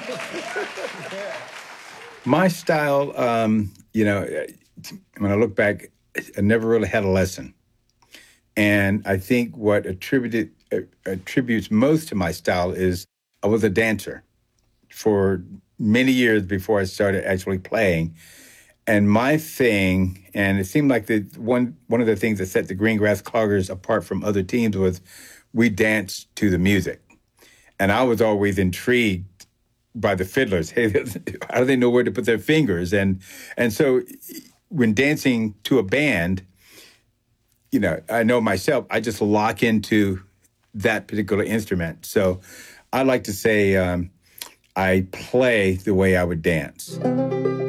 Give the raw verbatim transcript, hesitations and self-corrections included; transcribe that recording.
My style, um, you know, when I look back, I never really had a lesson. And I think what attributed uh, attributes most to my style is I was a dancer for many years before I started actually playing. And my thing, and it seemed like the one one of the things that set the Green Grass Cloggers apart from other teams was we danced to the music. And I was always intrigued by the fiddlers. Hey, how do they know where to put their fingers? And and so when dancing to a band, you know, I know myself, I just lock into that particular instrument. So I like to say um, I play the way I would dance.